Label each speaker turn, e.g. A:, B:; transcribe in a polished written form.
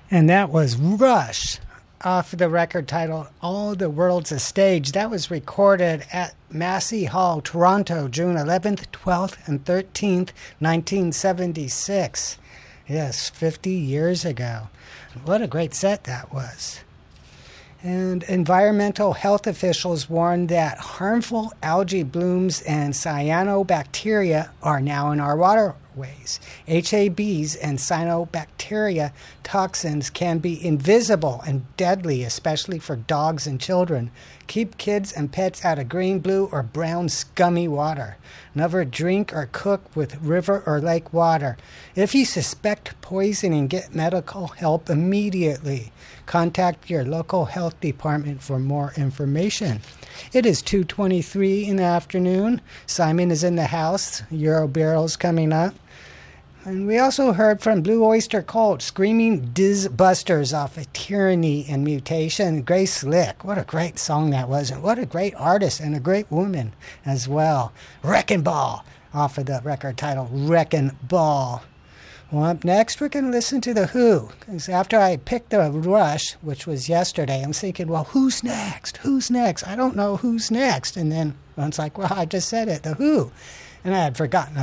A: And that was Rush off the record titled All the World's a Stage. That was recorded at Massey Hall, Toronto, June 11th, 12th, and 13th, 1976. Yes, 50 years ago. What a great set that was. And environmental health officials warn that harmful algae blooms and cyanobacteria are now in our waterways. HABs and cyanobacteria toxins can be invisible and deadly, especially for dogs and children. Keep kids and pets out of green, blue, or brown scummy water. Never drink or cook with river or lake water. If you suspect poisoning, get medical help immediately. Contact your local health department for more information. It is 2:23 in the afternoon. Simon is in the house. Euro Barrel's coming up. And we also heard from Blue Oyster Cult, Screaming Diz Busters off of Tyranny and Mutation. Grace Slick, what a great song that was, and what a great artist and a great woman as well. Wrecking Ball off of the record title Wrecking Ball. Well, up next, we're going to listen to The Who. Because after I picked the Rush, which was yesterday, I'm thinking, well, who's next? Who's next? I don't know who's next. And then it's like, well, I just said it, The Who. And I had forgotten